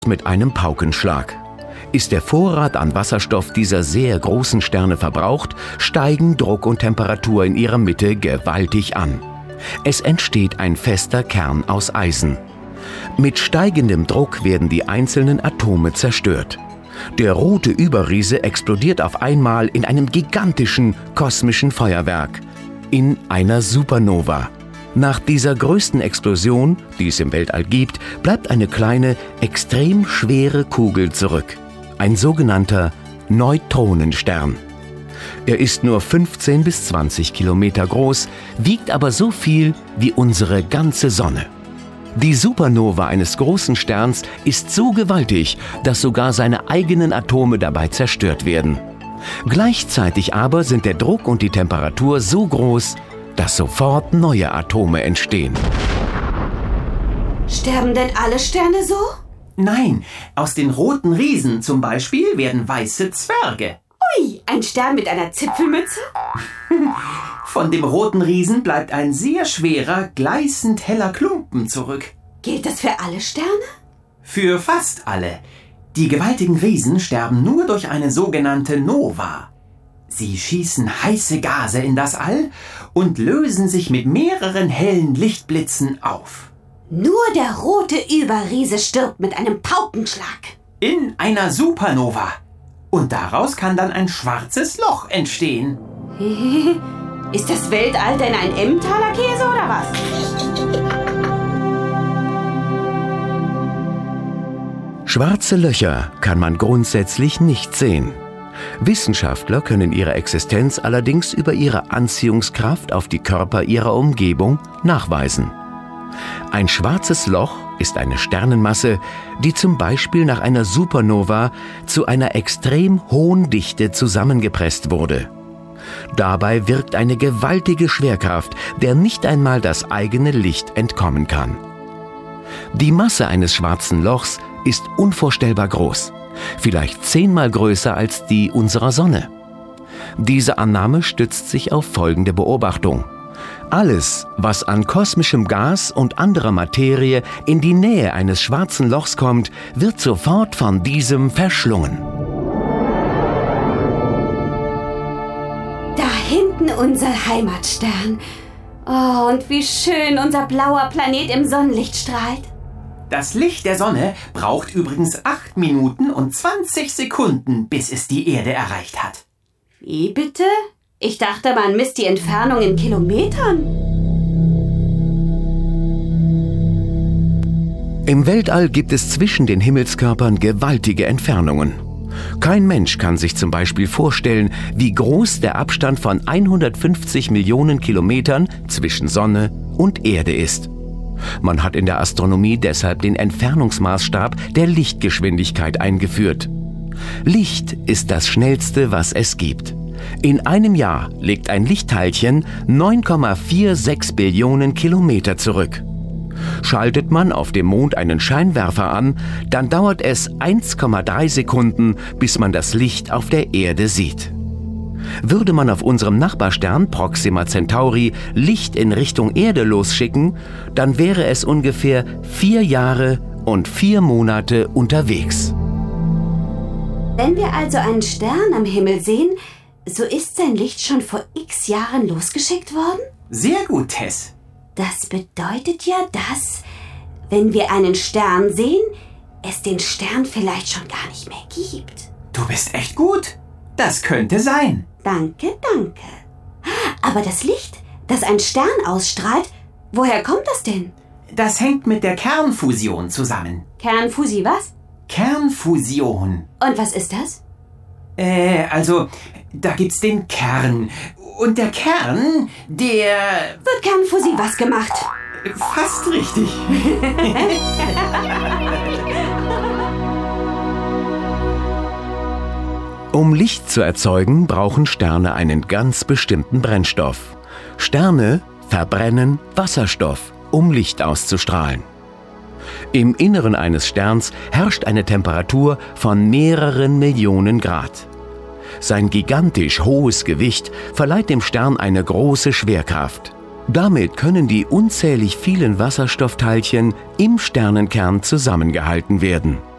mit einem Paukenschlag. Ist der Vorrat an Wasserstoff dieser sehr großen Sterne verbraucht, steigen Druck und Temperatur in ihrer Mitte gewaltig an. Es entsteht ein fester Kern aus Eisen. Mit steigendem Druck werden die einzelnen Atome zerstört. Der rote Überriese explodiert auf einmal in einem gigantischen kosmischen Feuerwerk, in einer Supernova. Nach dieser größten Explosion, die es im Weltall gibt, bleibt eine kleine, extrem schwere Kugel zurück. Ein sogenannter Neutronenstern. Er ist nur 15 bis 20 Kilometer groß, wiegt aber so viel wie unsere ganze Sonne. Die Supernova eines großen Sterns ist so gewaltig, dass sogar seine eigenen Atome dabei zerstört werden. Gleichzeitig aber sind der Druck und die Temperatur so groß, dass sofort neue Atome entstehen. Sterben denn alle Sterne so? Nein, aus den roten Riesen zum Beispiel werden weiße Zwerge. Ui, ein Stern mit einer Zipfelmütze? Von dem roten Riesen bleibt ein sehr schwerer, gleißend heller Klumpen zurück. Gilt das für alle Sterne? Für fast alle. Die gewaltigen Riesen sterben nur durch eine sogenannte Nova. Sie schießen heiße Gase in das All und lösen sich mit mehreren hellen Lichtblitzen auf. Nur der rote Überriese stirbt mit einem Paukenschlag. In einer Supernova. Und daraus kann dann ein schwarzes Loch entstehen. Ist das Weltall denn ein Emmentaler Käse oder was? Schwarze Löcher kann man grundsätzlich nicht sehen. Wissenschaftler können ihre Existenz allerdings über ihre Anziehungskraft auf die Körper ihrer Umgebung nachweisen. Ein schwarzes Loch ist eine Sternenmasse, die zum Beispiel nach einer Supernova zu einer extrem hohen Dichte zusammengepresst wurde. Dabei wirkt eine gewaltige Schwerkraft, der nicht einmal das eigene Licht entkommen kann. Die Masse eines schwarzen Lochs ist unvorstellbar groß, vielleicht 10-mal größer als die unserer Sonne. Diese Annahme stützt sich auf folgende Beobachtung. Alles, was an kosmischem Gas und anderer Materie in die Nähe eines schwarzen Lochs kommt, wird sofort von diesem verschlungen. Da hinten unser Heimatstern. Oh, und wie schön unser blauer Planet im Sonnenlicht strahlt. Das Licht der Sonne braucht übrigens 8 Minuten und 20 Sekunden, bis es die Erde erreicht hat. Wie bitte? Ich dachte, man misst die Entfernung in Kilometern. Im Weltall gibt es zwischen den Himmelskörpern gewaltige Entfernungen. Kein Mensch kann sich zum Beispiel vorstellen, wie groß der Abstand von 150 Millionen Kilometern zwischen Sonne und Erde ist. Man hat in der Astronomie deshalb den Entfernungsmaßstab der Lichtgeschwindigkeit eingeführt. Licht ist das Schnellste, was es gibt. In einem Jahr legt ein Lichtteilchen 9,46 Billionen Kilometer zurück. Schaltet man auf dem Mond einen Scheinwerfer an, dann dauert es 1,3 Sekunden, bis man das Licht auf der Erde sieht. Würde man auf unserem Nachbarstern Proxima Centauri Licht in Richtung Erde losschicken, dann wäre es ungefähr 4 Jahre und 4 Monate unterwegs. Wenn wir also einen Stern am Himmel sehen, so ist sein Licht schon vor x Jahren losgeschickt worden? Sehr gut, Tess. Das bedeutet ja, dass, wenn wir einen Stern sehen, es den Stern vielleicht schon gar nicht mehr gibt. Du bist echt gut. Das könnte sein. Danke, danke. Aber das Licht, das ein Stern ausstrahlt, woher kommt das denn? Das hängt mit der Kernfusion zusammen. Kernfusi was? Kernfusion. Und was ist das? Also, da gibt's den Kern. Und der Kern, der... Wird Kernfusi was gemacht? Fast richtig. Um Licht zu erzeugen, brauchen Sterne einen ganz bestimmten Brennstoff. Sterne verbrennen Wasserstoff, um Licht auszustrahlen. Im Inneren eines Sterns herrscht eine Temperatur von mehreren Millionen Grad. Sein gigantisch hohes Gewicht verleiht dem Stern eine große Schwerkraft. Damit können die unzählig vielen Wasserstoffteilchen im Sternenkern zusammengehalten werden.